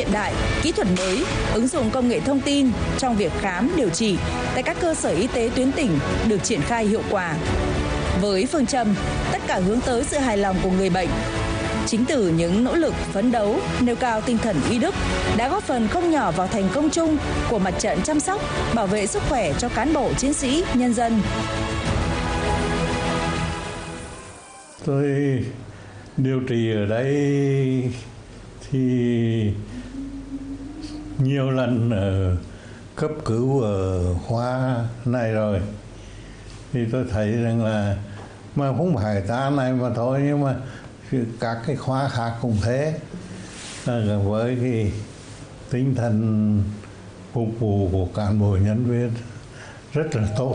hiện đại, kỹ thuật mới, ứng dụng công nghệ thông tin trong việc khám, điều trị tại các cơ sở y tế tuyến tỉnh được triển khai hiệu quả. Với phương châm tất cả hướng tới sự hài lòng của người bệnh. Chính từ những nỗ lực phấn đấu, nêu cao tinh thần y đức đã góp phần không nhỏ vào thành công chung của mặt trận chăm sóc, bảo vệ sức khỏe cho cán bộ chiến sĩ, nhân dân. Tôi điều trị ở đây thì nhiều lần cấp cứu ở khoa này rồi, thì tôi thấy rằng là mà không phải ta này mà thôi, nhưng mà các cái khoa khác cũng thế, với cái tinh thần phục vụ của cán bộ nhân viên rất là tốt,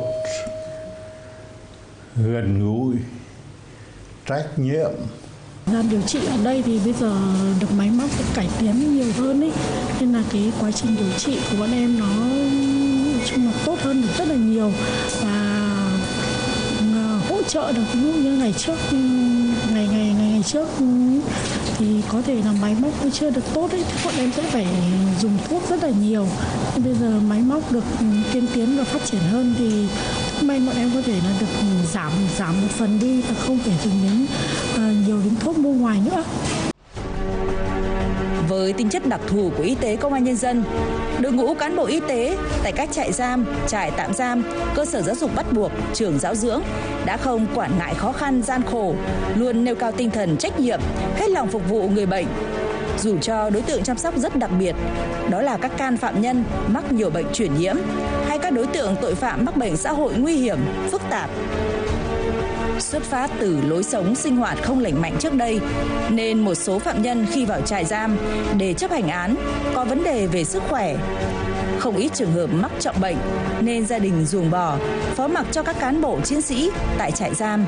gần gũi, trách nhiệm. Điều trị ở đây thì bây giờ được máy móc được cải tiến nhiều hơn ấy, nên là cái quá trình điều trị của bọn em nó chung là tốt hơn được rất là nhiều, và hỗ trợ được ví dụ như ngày trước thì có thể là máy móc nó chưa được tốt ấy, thì bọn em sẽ phải dùng thuốc rất là nhiều. Bây giờ máy móc được tiên tiến và phát triển hơn thì may bọn em có thể là được giảm một phần đi và không phải dùng đến nhiều đến thuốc mua ngoài nữa. Với tính chất đặc thù của y tế công an nhân dân, đội ngũ cán bộ y tế tại các trại giam, trại tạm giam, cơ sở giáo dục bắt buộc, trường giáo dưỡng đã không quản ngại khó khăn gian khổ, luôn nêu cao tinh thần trách nhiệm, hết lòng phục vụ người bệnh. Dù cho đối tượng chăm sóc rất đặc biệt, đó là các can phạm nhân mắc nhiều bệnh truyền nhiễm hay các đối tượng tội phạm mắc bệnh xã hội nguy hiểm, phức tạp. Xuất phát từ lối sống sinh hoạt không lành mạnh trước đây, nên một số phạm nhân khi vào trại giam để chấp hành án có vấn đề về sức khỏe. Không ít trường hợp mắc trọng bệnh nên gia đình ruồng bỏ, phó mặc cho các cán bộ chiến sĩ tại trại giam.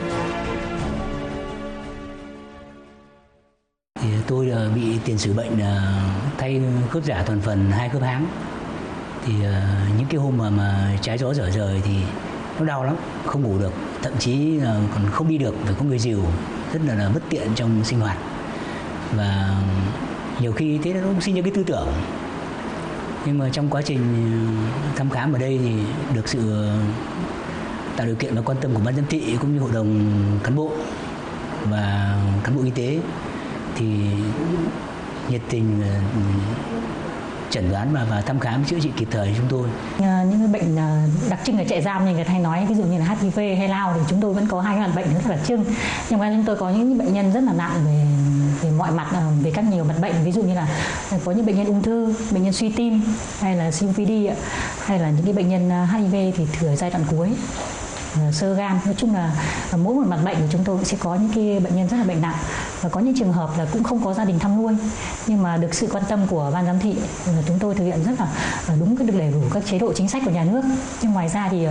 Thì tôi bị tiền sử bệnh thay khớp giả toàn phần 2 khớp háng. Thì những cái hôm mà trái gió dở rời thì nó đau lắm, không ngủ được, thậm chí còn không đi được, phải có người dìu, rất là bất tiện trong sinh hoạt. Và nhiều khi thế nó cũng sinh ra cái tư tưởng. Nhưng mà trong quá trình thăm khám ở đây thì được sự tạo điều kiện và quan tâm của ban giám thị cũng như hội đồng cán bộ và cán bộ y tế thì nhiệt tình chẩn đoán và thăm khám chữa trị kịp thời chúng tôi. Những cái bệnh đặc trưng ở trại giam như người ta hay nói, ví dụ như là HIV hay lao, thì chúng tôi vẫn có 2 loại bệnh rất là đặc trưng. Nhưng mà chúng tôi có những bệnh nhân rất là nặng về mọi mặt, về các nhiều mặt bệnh, ví dụ như là có những bệnh nhân ung thư, bệnh nhân suy tim hay là COPD, hay là những cái bệnh nhân HIV thì thừa giai đoạn cuối, xơ gan. Nói chung là mỗi một mặt bệnh thì chúng tôi cũng sẽ có những cái bệnh nhân rất là bệnh nặng, và có những trường hợp là cũng không có gia đình thăm nuôi, nhưng mà được sự quan tâm của ban giám thị, chúng tôi thực hiện rất là đúng cái được đầy đủ các chế độ chính sách của nhà nước. Nhưng ngoài ra thì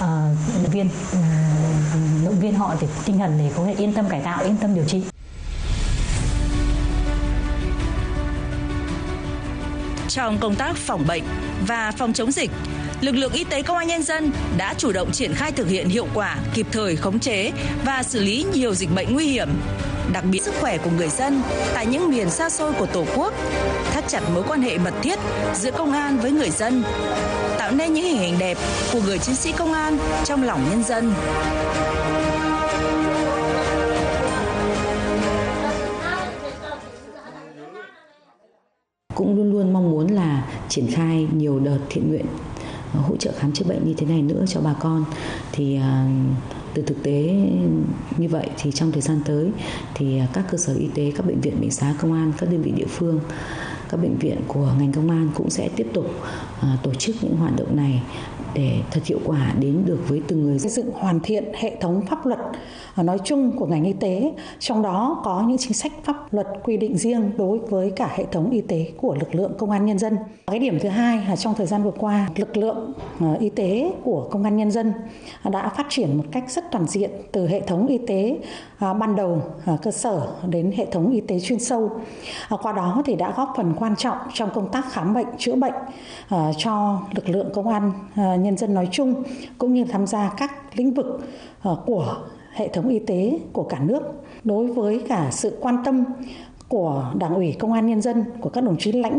động viên họ để tinh thần để có thể yên tâm cải tạo, yên tâm điều trị. Trong công tác phòng bệnh và phòng chống dịch, lực lượng y tế công an nhân dân đã chủ động triển khai thực hiện hiệu quả, kịp thời khống chế và xử lý nhiều dịch bệnh nguy hiểm, đặc biệt sức khỏe của người dân tại những miền xa xôi của Tổ quốc, thắt chặt mối quan hệ mật thiết giữa công an với người dân, tạo nên những hình ảnh đẹp của người chiến sĩ công an trong lòng nhân dân. Cũng luôn luôn mong muốn là triển khai nhiều đợt thiện nguyện hỗ trợ khám chữa bệnh như thế này nữa cho bà con. Thì từ thực tế như vậy thì trong thời gian tới thì các cơ sở y tế, các bệnh viện, bệnh xá công an, các đơn vị địa phương, các bệnh viện của ngành công an cũng sẽ tiếp tục tổ chức những hoạt động này để thật hiệu quả đến được với từng người. Xây dựng hoàn thiện hệ thống pháp luật nói chung của ngành y tế, trong đó có những chính sách pháp luật quy định riêng đối với cả hệ thống y tế của lực lượng công an nhân dân. Cái điểm thứ hai là trong thời gian vừa qua, lực lượng y tế của công an nhân dân đã phát triển một cách rất toàn diện, từ hệ thống y tế ban đầu cơ sở đến hệ thống y tế chuyên sâu. Qua đó thì đã góp phần quan trọng trong công tác khám bệnh, chữa bệnh cho lực lượng công an nhân dân nói chung, cũng như tham gia các lĩnh vực của hệ thống y tế của cả nước. Đối với cả sự quan tâm của Đảng ủy Công an Nhân dân, của các đồng chí lãnh